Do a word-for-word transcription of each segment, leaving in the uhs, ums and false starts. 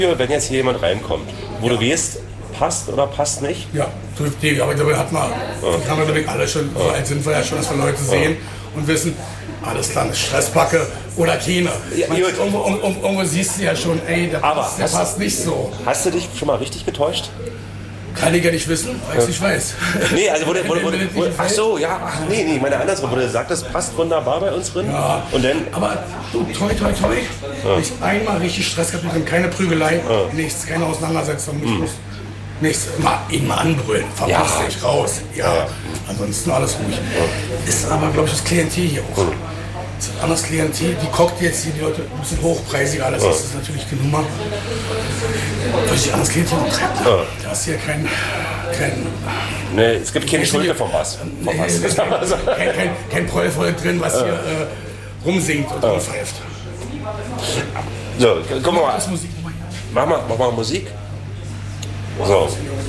wenn jetzt hier jemand reinkommt, wo ja. du weißt, passt oder passt nicht? Ja, definitiv. Aber da hat man, ja. kann man glaube ich alle schon, so alt sind wir ja schon, dass wir Leute sehen ja. und wissen, alles klar, eine Stressbacke oder keine. Ja, man, irgendwo, irgendwo, irgendwo siehst du ja schon, ey, der, aber passt, der hast, passt nicht so. Hast du dich schon mal richtig getäuscht? Kann ich ja nicht wissen, weil ich es nicht weiß. Nee, also wurde, wurde, wurde, wurde ach so, ja, ach nee, nee, meine andersrum, wo du sagst, das passt wunderbar bei uns drin. Ja, und dann, aber du, toi, toi, toi, ja. ich einmal richtig Stress gehabt, keine Prügelei, ja. nichts, keine Auseinandersetzung, hm. nichts, mal ihn mal anbrüllen, verpiss ja. dich raus, ja, ja. ansonsten alles ruhig. Ja. Ist aber, glaube ich, das Klientel hier auch. Hm. Das ist ein anderes Klientel, die Cocktails hier, die Leute ein bisschen hochpreisiger, alles, ja. das ist natürlich die Nummer. Weil ich anderes Klientel noch treibt. Ja. Da ist hier kein, kein... Nee, es gibt keine Schulter vom Bass. Nee, kein, kein, kein Prollvoll drin, was ja. hier äh, rumsingt und ja. rumpfeift. So, guck mal. Mach mal, mach mal Musik. So.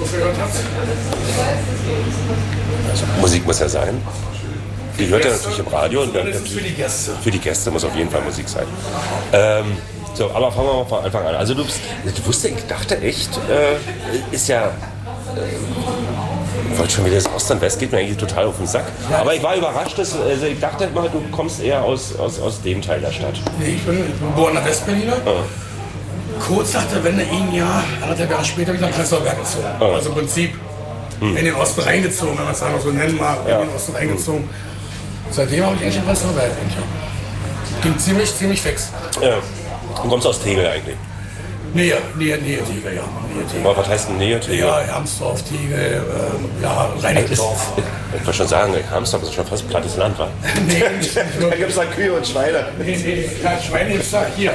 Also, Musik muss ja sein. Die hört ja natürlich im Radio. Und dann, das ist für die Gäste. Für die Gäste muss auf jeden Fall Musik sein. Ähm, so, aber fangen wir mal von Anfang an. Also du, bist, du wusstest, ich dachte echt, äh, ist ja... Ich wollte schon wieder das Ost und West, geht mir eigentlich total auf den Sack. Ja. Aber ich war überrascht, dass, also ich dachte immer, du kommst eher aus, aus, aus dem Teil der Stadt. Nee, ich bin, ich bin geborener Westberliner. Ja. Kurz nach der Wende, ein Jahr, anderthalb Jahre später, bin ich nach Prenzlauer Berg gezogen. Ja. Also im Prinzip hm. in den Osten reingezogen, wenn man es so nennen mag, ja. in den Osten reingezogen. Seitdem habe ich eigentlich in Prenzlauer Berg. Ging ziemlich, ziemlich fix. Ja. Du kommst aus Tegel eigentlich? Nähe, Nähe, Nähe Tegel, ja. Nähe Tegel. Was heißt denn Nähe Tegel? Ja, Hermsdorf, Tegel, äh, ja, Reinickendorf. Ich wollte schon sagen, Hermsdorf ist schon fast plattes Land, wa? Nee, nicht da gibt es da Kühe und Schweine. Nee, nee, kein Schweine ist da hier.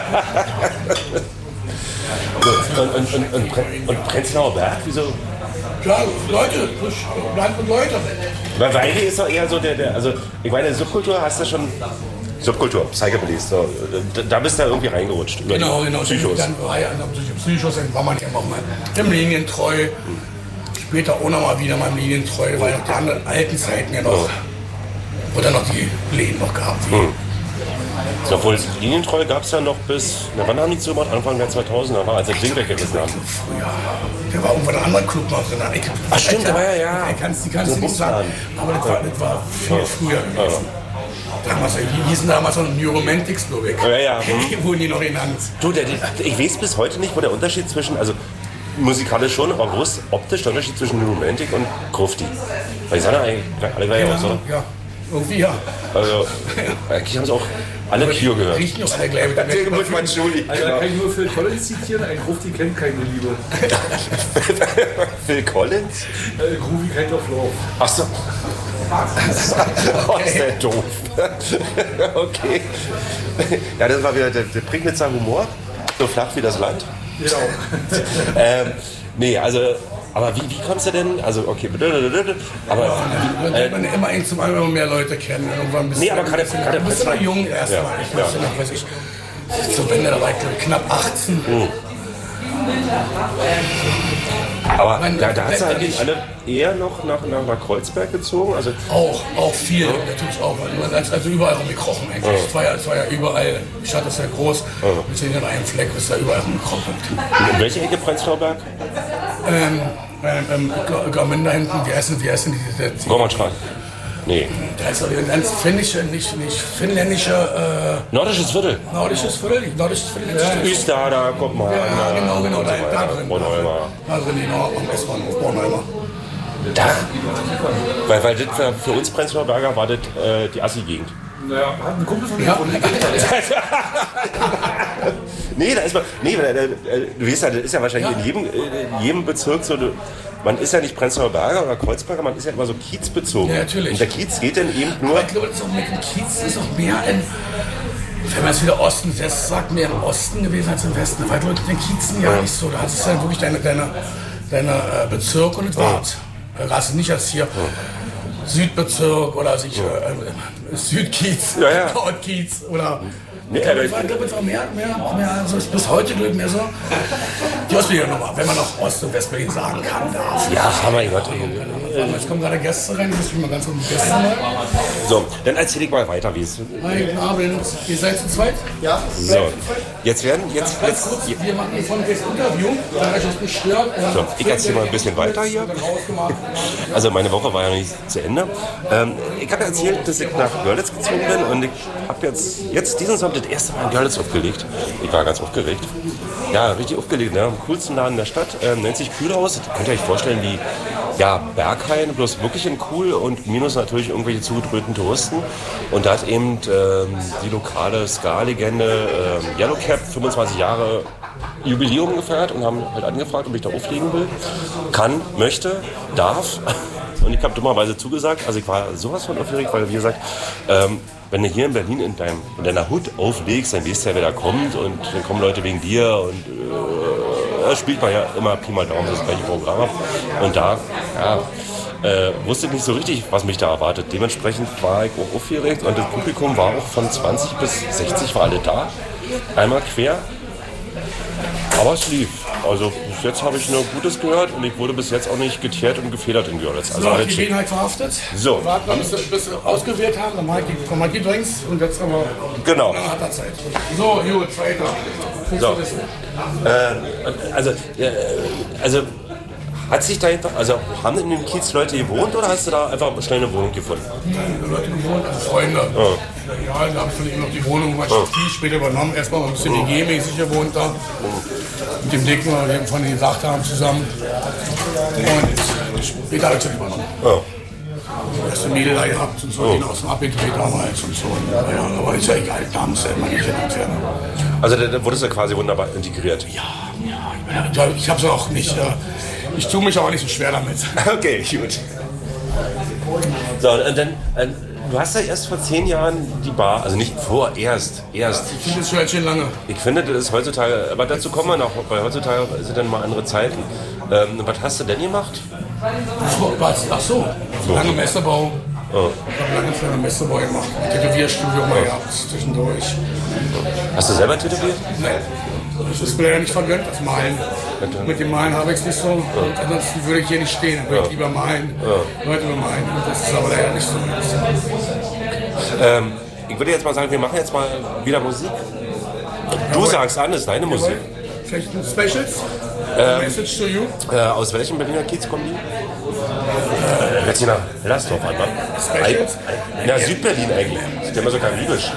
und, und, und, und, und Prenzlauer Berg, wieso? Klar, Leute, Land und Leute. Weil Weide ist doch eher so der, der, also ich meine, Subkultur hast du schon, Subkultur, Psychobillies, so, da, da bist du ja irgendwie reingerutscht. Genau, genau. Psychos. Dann war ja Psychos, dann war man ja auch mal im Linientreu. Hm. Später auch noch mal wieder mal im Linientreu, weil noch die anderen alten Zeiten ja noch, oh. wo dann noch die Läden noch gehabt haben. Hm. Obwohl, Linientreu gab es ja noch bis, na, wann haben die zu gemacht? Anfang der zweitausender war, als sie Ding weggerissen haben. Früher. Der war irgendwo in einem anderen Club noch drin. Ich, Ach stimmt, der war ja, ja. Ich kann's, die kannst du nicht sagen, aber das war, das war viel ja. früher gewesen. Ja. Damals, die hießen damals noch New Romantics, glaube ich. Ja, ja. Hm. Wurden die noch genannt. Du, der, ich weiß bis heute nicht, wo der Unterschied zwischen, also musikalisch schon, aber wo ist optisch der Unterschied zwischen New Romantic und Grufti? Weil die sahen eigentlich alle gleich aus, oder? Ja. Irgendwie ja. Also, eigentlich haben sie auch alle Kio gehört. Riechen auch alle gleich. Deswegen muss man Entschuldigen. Also, da kann ich nur Phil Collins zitieren, ein Grufti kennt keine Liebe. Phil Collins? Äh, Groovy Kind of Love. Achso. Oh, ist der doof. Okay. Ja, das war wieder der, der Prignitzer Humor. So flach wie das Land. Genau. ähm, nee, also... Aber wie, wie kommst du denn? Also, okay, aber. Ja, äh, man immer ein zum anderen mehr Leute kennen. Irgendwann bist nee, aber gerade. Du bist immer jung erstmal. Ja, ich weiß ja. noch, weiß ich. Zur Wende, da war ich glaube knapp achtzehn. Mhm. Aber man, da, da hat es eigentlich alle eher noch nach, nach, nach Kreuzberg gezogen? Also auch, auch viel, ja. natürlich auch. Also, also überall rumgekrochen eigentlich. Es ja. war, ja, war ja überall, die Stadt ist ja groß, ja. wir sind in einem Fleck, ist da überall rumgekrochen. In welche Ecke Prenzlauer Berg? Ähm, ähm, Garmin da hinten, wie heißen die? Heißen die Gormannstraße. Nee. Da ist ein ganz finnische, nicht, nicht finnländische. Äh, Nordisches Viertel. Nordisches Viertel, nordisches Viertel. Ja, ist da, da kommt mal. Ja, an, genau, genau, da, so da drin. Bornholmer. Da drin, genau, am S-Bahnhof Bornholmer. Da? Weil, weil das für, für uns Prenzlauer Berger war das äh, die Assi-Gegend. Naja, hat ein Kumpel von mir. Ja. Nee, da ist man. Nee, weil, äh, du weißt ja, das ist ja wahrscheinlich ja. in jedem, in jedem Bezirk so. Man ist ja nicht Prenzlauer Berger oder Kreuzberger, man ist ja immer so kiezbezogen. Ja, natürlich. Und der Kiez geht dann eben nur. Aber ich glaube, das ist auch mit dem Kiez ist auch mehr in. Wenn man jetzt wieder Osten, das sagt mehr im Osten gewesen als im Westen. Weil du den Kiezen ja, ja nicht so. Da hast du ja wirklich deine, deine, deine äh, Bezirk und das war's. Da hast du nicht als hier. Ja. Südbezirk oder sich, ja. äh, Südkiez, ja, ja. Nordkiez oder. Nee, ich glaube, es war, glaub, es war mehr, mehr, mehr also ist bis heute glaube ich mehr so. Die Ostberliner nochmal, wenn man noch Ost- und Westberlin sagen kann, darf. Ja, mein Gott. Jetzt kommen gerade Gäste rein, muss ich mal ganz kurz die Gäste mal. So, dann erzähl ich mal weiter, wie es. Hi, guten Abend. Ihr seid zu zweit? Ja. So, jetzt werden, jetzt, Ganz jetzt, kurz, wir machen von das Interview, da euch das nicht stört. so, ich erzähle mal ein bisschen weiter hier. Also meine Woche war ja noch nicht zu Ende. Ähm, ich habe ja erzählt, dass ich nach Görlitz gezogen bin und ich habe jetzt, jetzt diesen Sonntag das erste Mal in Görlitz aufgelegt. Ich war ganz aufgeregt. Ja, richtig aufgelegt, ne? Am coolsten Laden der Stadt. Ähm, nennt sich Kühlhaus. Das könnt ihr euch vorstellen wie ja, Berghain, bloß wirklich in cool und minus natürlich irgendwelche zugedröhnten Touristen. Und da hat eben ähm, die lokale Ska-Legende ähm, Yellowcap fünfundzwanzig Jahre Jubiläum gefeiert und haben halt angefragt, ob ich da auflegen will. Kann, möchte, darf. Und ich habe dummerweise zugesagt. Also ich war sowas von aufgeregt, weil wie gesagt, ähm, wenn du hier in Berlin in, deinem, in deiner Hut auflegst, dann weißt du ja, wer da kommt und dann kommen Leute wegen dir und äh, spielt man ja immer Pi mal Daumen das gleiche Programm ab. Und da, ja, äh, wusste ich nicht so richtig, was mich da erwartet. Dementsprechend war ich auch aufgeregt und das Publikum war auch von zwanzig bis sechzig war alle da. Einmal quer. Aber es lief. Also bis jetzt habe ich nur Gutes gehört und ich wurde bis jetzt auch nicht geteert und gefedert in Görlitz. Also So, alles die schick. Gelegenheit verhaftet. So. Warten, bis wir, bis wir ausgewählt haben, dann mache ich die, komm, mach die Drinks und jetzt aber Genau. dann hat er Zeit. So, gut, weiter. So. Äh, also, äh, also hat sich da einfach, also haben in dem Kiez Leute gewohnt oder hast du da einfach schnell eine Wohnung gefunden? Die Leute gewohnt, also Freunde. Ja, da habe ich von ihm noch die Wohnung, was ich viel später übernommen. Erstmal ein bisschen W G-mäßig gewohnt da. Mit dem Dicken, den wir von denen gesagt haben, zusammen. Und später habe ich es übernommen. Ja. Erste Mädel da gehabt und so, oh. Den aus dem abgedreht damals und so. Ja, aber ist ja egal, da haben sie ja immer nicht entfernt. Also da, da wurdest du quasi wunderbar integriert. Ja, ja, ja, ich habe es auch nicht, äh, ich tue mich auch nicht so schwer damit. Okay, gut. So, und dann, äh, du hast ja erst vor zehn Jahren die Bar, also nicht vorerst, erst. Ich finde es schon jetzt schon lange. Ich finde, das ist heutzutage, aber dazu kommen wir noch, weil heutzutage sind dann mal andere Zeiten. Ähm, was hast du denn gemacht? Was? Ach so, lange Messerbau. Oh. Ich habe lange für einen Messerbau gemacht. Tätowierstudio mal gehabt, zwischendurch. Hast du selber tätowiert? Nein. Das ist mir ja nicht vergönnt, das Malen. Mit dem Malen habe ich es nicht so. Und ansonsten würde ich hier nicht stehen. Dann würde ich lieber malen, ja. Leute bemalen. Und das ist aber leider nicht so. Ähm, ich würde jetzt mal sagen, wir machen jetzt mal wieder Musik. Du Jawohl. sagst an, das ist deine Musik. Vielleicht ein Specials? Ähm, Message to you? Äh, aus welchem Berliner Kiez kommen die? Äh, Jetzt hier nach Hellersdorf an, ne? Specials? Na, Südberlin eigentlich. Das ist ja immer so karibisch.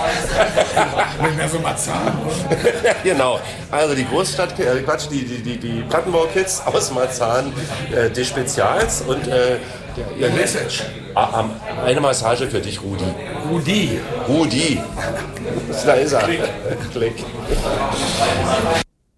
Nicht mehr so Marzahn. Genau. Also die Großstadt, äh, Quatsch, die, die, die, die Plattenbau-Kids aus Marzahn, äh, des Spezials und äh, Ihr Message. Ah, eine Massage für dich, Rudi. Rudi. Rudi. Da ist er. Klick. Klick.